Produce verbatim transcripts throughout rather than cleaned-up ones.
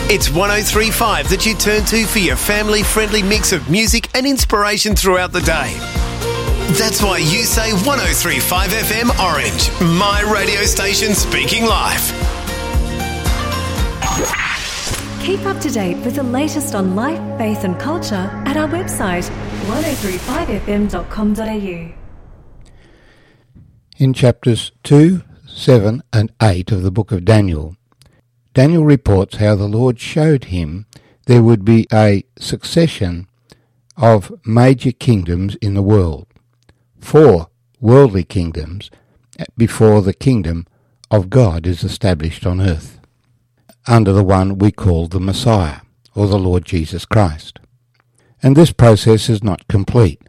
It's one oh three point five that you turn to for your family-friendly mix of music and inspiration throughout the day. That's why you say one oh three point five F M Orange, my radio station speaking live. Keep up to date with the latest on life, faith and culture at our website, one oh three five f m dot com dot a u. In chapters two, seven and eight of the book of Daniel, Daniel reports how the Lord showed him there would be a succession of major kingdoms in the world, four worldly kingdoms before the kingdom of God is established on earth, under the one we call the Messiah, or the Lord Jesus Christ. And this process is not complete,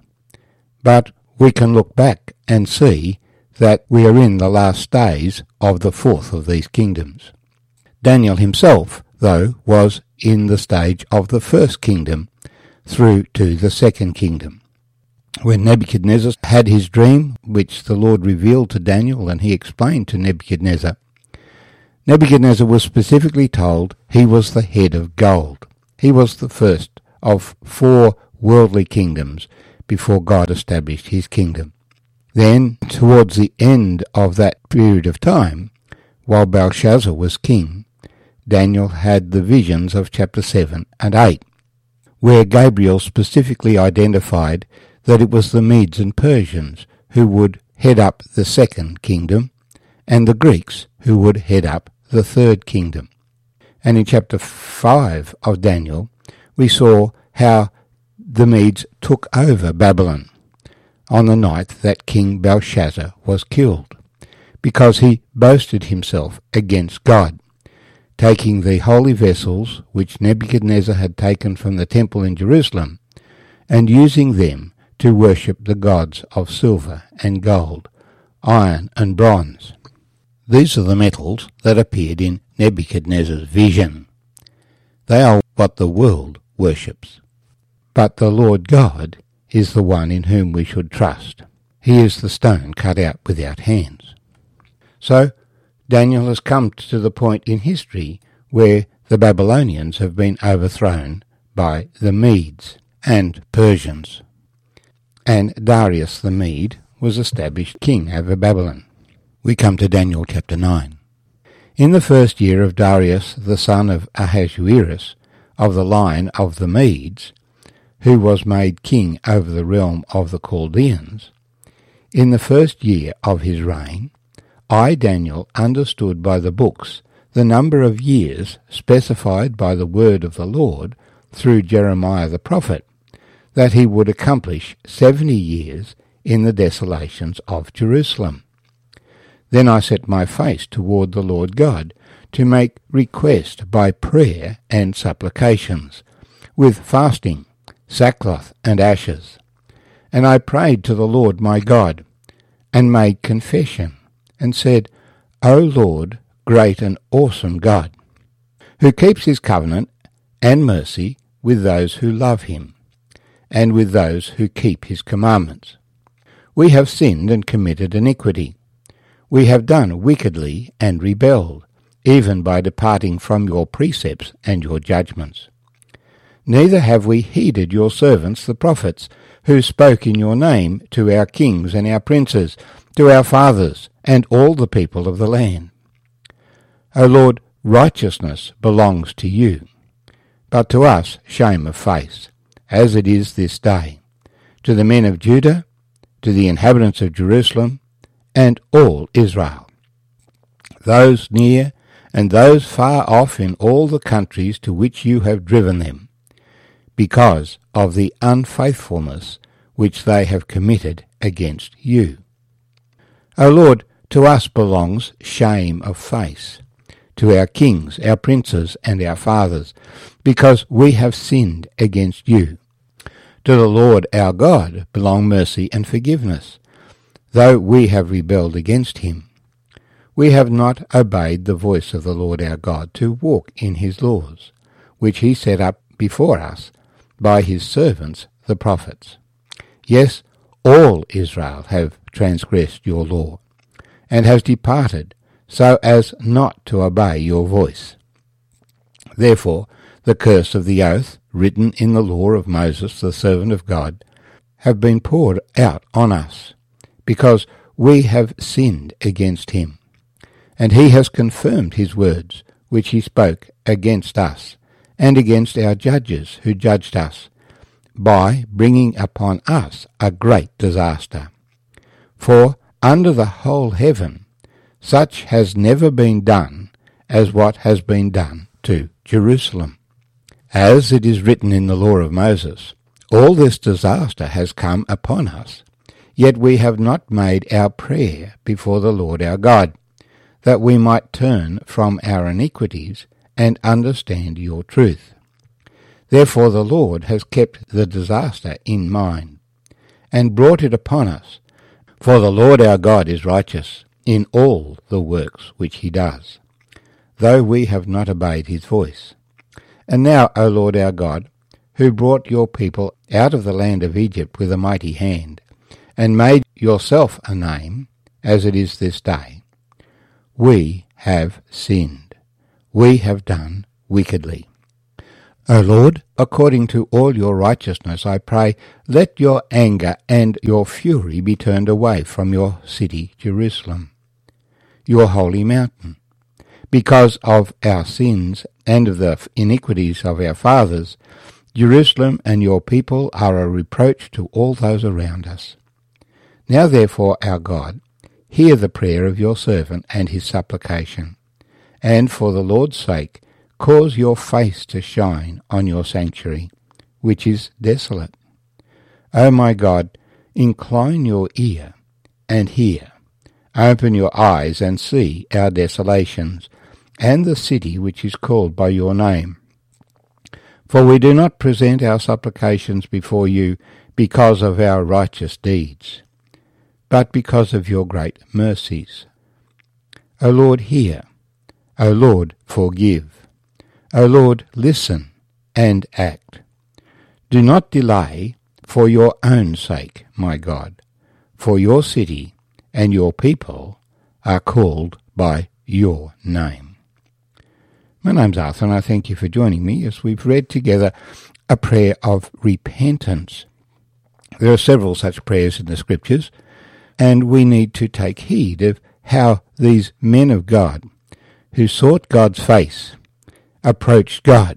but we can look back and see that we are in the last days of the fourth of these kingdoms. Daniel himself, though, was in the stage of the first kingdom through to the second kingdom. When Nebuchadnezzar had his dream, which the Lord revealed to Daniel and he explained to Nebuchadnezzar, Nebuchadnezzar was specifically told he was the head of gold. He was the first of four worldly kingdoms before God established his kingdom. Then, towards the end of that period of time, while Belshazzar was king, Daniel had the visions of chapter seven and eight, where Gabriel specifically identified that it was the Medes and Persians who would head up the second kingdom, and the Greeks who would head up the third kingdom. And in chapter five of Daniel, we saw how the Medes took over Babylon on the night that King Belshazzar was killed, because he boasted himself against God, taking the holy vessels which Nebuchadnezzar had taken from the temple in Jerusalem, and using them to worship the gods of silver and gold, iron and bronze. These are the metals that appeared in Nebuchadnezzar's vision. They are what the world worships. But the Lord God is the one in whom we should trust. He is the stone cut out without hands. So, Daniel has come to the point in history where the Babylonians have been overthrown by the Medes and Persians, and Darius the Mede was established king over Babylon. We come to Daniel chapter nine. In the first year of Darius the son of Ahasuerus, of the line of the Medes, who was made king over the realm of the Chaldeans, in the first year of his reign, I, Daniel, understood by the books the number of years specified by the word of the Lord through Jeremiah the prophet, that he would accomplish seventy years in the desolations of Jerusalem. Then I set my face toward the Lord God to make request by prayer and supplications, with fasting, sackcloth and ashes. And I prayed to the Lord my God, and made confession, and said, O Lord, great and awesome God, who keeps his covenant and mercy with those who love him, and with those who keep his commandments. We have sinned and committed iniquity. We have done wickedly and rebelled, even by departing from your precepts and your judgments. Neither have we heeded your servants the prophets, who spoke in your name to our kings and our princes, to our fathers, and all the people of the land. O Lord, righteousness belongs to you, but to us shame of face, as it is this day, to the men of Judah, to the inhabitants of Jerusalem, and all Israel, those near and those far off in all the countries to which you have driven them, because of the unfaithfulness which they have committed against you. O Lord, to us belongs shame of face, to our kings, our princes, and our fathers, because we have sinned against you. To the Lord our God belong mercy and forgiveness, though we have rebelled against him. We have not obeyed the voice of the Lord our God to walk in his laws, which he set up before us by his servants the prophets. Yes, all Israel have transgressed your law, and has departed so as not to obey your voice. Therefore, the curse of the oath, written in the law of Moses, the servant of God, have been poured out on us, because we have sinned against him. And he has confirmed his words, which he spoke against us, and against our judges who judged us, by bringing upon us a great disaster. For under the whole heaven such has never been done as what has been done to Jerusalem. As it is written in the law of Moses, all this disaster has come upon us, yet we have not made our prayer before the Lord our God, that we might turn from our iniquities and understand your truth. Therefore the Lord has kept the disaster in mind, and brought it upon us. For the Lord our God is righteous in all the works which he does, though we have not obeyed his voice. And now, O Lord our God, who brought your people out of the land of Egypt with a mighty hand, and made yourself a name, as it is this day, we have sinned. We have done wickedly. O Lord, according to all your righteousness, I pray, let your anger and your fury be turned away from your city, Jerusalem, your holy mountain. Because of our sins and of the iniquities of our fathers, Jerusalem and your people are a reproach to all those around us. Now therefore, our God, hear the prayer of your servant and his supplication, and for the Lord's sake, cause your face to shine on your sanctuary, which is desolate. O my God, incline your ear and hear. Open your eyes and see our desolations, and the city which is called by your name. For we do not present our supplications before you because of our righteous deeds, but because of your great mercies. O Lord, hear. O Lord, forgive. O Lord, listen and act. Do not delay for your own sake, my God, for your city and your people are called by your name. My name's Arthur, and I thank you for joining me as we've read together a prayer of repentance. There are several such prayers in the Scriptures, and we need to take heed of how these men of God, who sought God's face, approached God.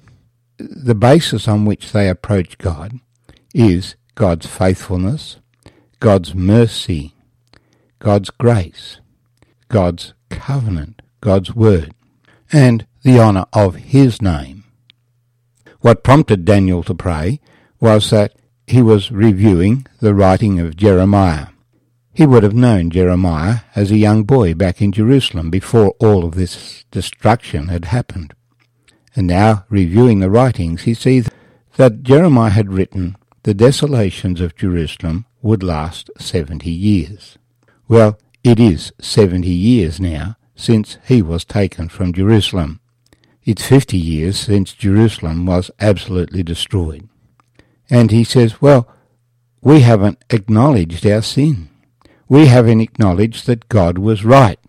The basis on which they approach God is God's faithfulness, God's mercy, God's grace, God's covenant, God's word, and the honour of his name. What prompted Daniel to pray was that he was reviewing the writing of Jeremiah. He would have known Jeremiah as a young boy back in Jerusalem before all of this destruction had happened. And now, reviewing the writings, he sees that Jeremiah had written the desolations of Jerusalem would last seventy years. Well, it is seventy years now since he was taken from Jerusalem. It's fifty years since Jerusalem was absolutely destroyed. And he says, well, we haven't acknowledged our sin. We haven't acknowledged that God was right.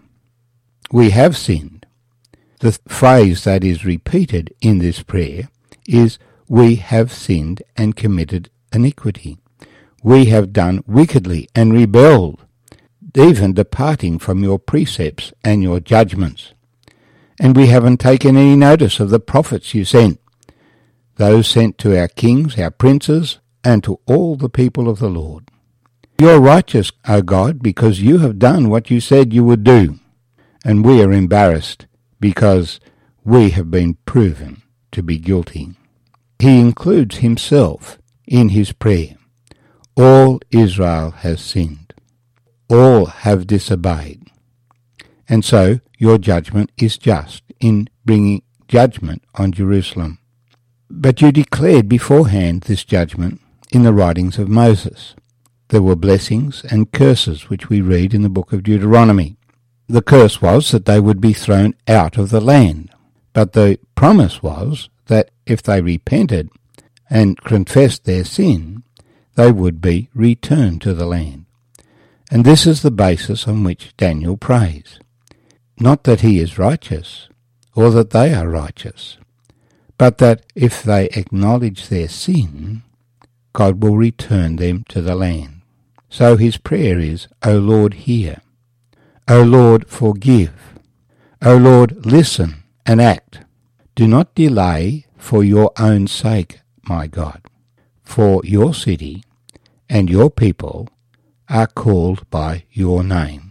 We have sinned. The phrase that is repeated in this prayer is, we have sinned and committed iniquity. We have done wickedly and rebelled, even departing from your precepts and your judgments. And we haven't taken any notice of the prophets you sent, those sent to our kings, our princes, and to all the people of the Lord. You are righteous, O God, because you have done what you said you would do, and we are embarrassed because we have been proven to be guilty. He includes himself in his prayer. All Israel has sinned. All have disobeyed. And so your judgment is just in bringing judgment on Jerusalem. But you declared beforehand this judgment in the writings of Moses. There were blessings and curses which we read in the book of Deuteronomy. The curse was that they would be thrown out of the land, but the promise was that if they repented and confessed their sin, they would be returned to the land. And this is the basis on which Daniel prays. Not that he is righteous, or that they are righteous, but that if they acknowledge their sin, God will return them to the land. So his prayer is, O Lord, hear. O Lord, forgive. O Lord, listen and act. Do not delay for your own sake, my God, for your city and your people are called by your name.